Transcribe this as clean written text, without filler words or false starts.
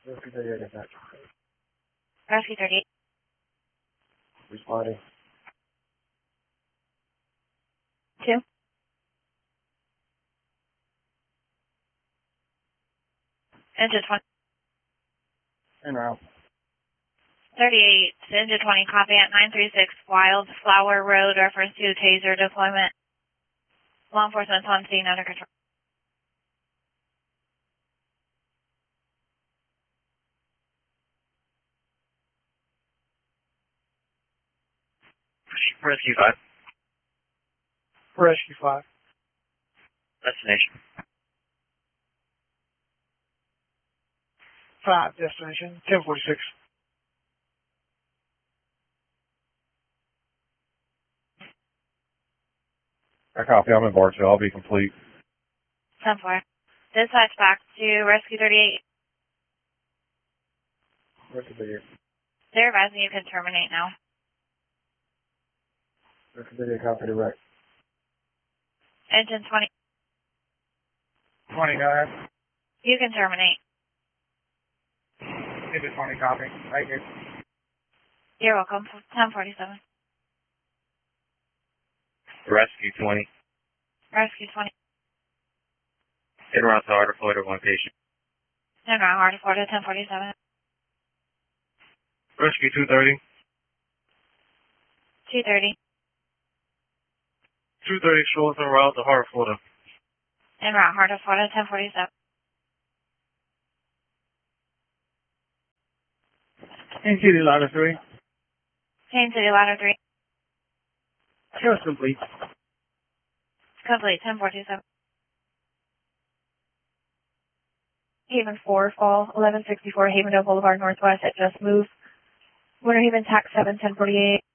Rescue 38 dispatch. Rescue 38. Responding. 2. Engine 20. En route. 38, engine 20, copy at 936 Wildflower Road, reference to taser deployment. Law enforcement on scene under control. Rescue 5. Rescue 5. Destination. 5, destination, 1046. I copy. I'm in Barksville. I'll be complete. 10-4. Dispatch back to Rescue 38. Rescue 38. They're advising you can terminate now. Rescue 38, copy direct. Engine 20. 20, go ahead. You can terminate. Engine 20, copy. Right here. You're welcome. 1047. Rescue 20. Rescue 20. En route to Heart of Florida, 1 patient. En route, Heart of Florida, 1047. Rescue 230. 230. 230 Schultz en route to Heart of Florida. En route, Heart of Florida, 1047. Kansas City, ladder 3. Kansas City, ladder 3. Show us complete. Complete, 1047. Haven 4, fall, 1164 Havendale Boulevard Northwest at Just Move. Winter Haven, tax 7, 1048.